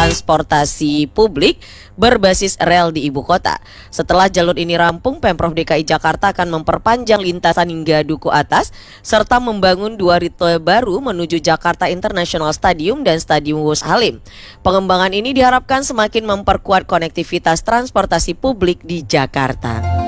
transportasi publik berbasis rel di ibu kota. Setelah jalur ini rampung, Pemprov DKI Jakarta akan memperpanjang lintasan hingga Duku Atas serta membangun 2 rute baru menuju Jakarta International Stadium dan Stadium Wus Halim. Pengembangan ini diharapkan semakin memperkuat konektivitas transportasi publik di Jakarta.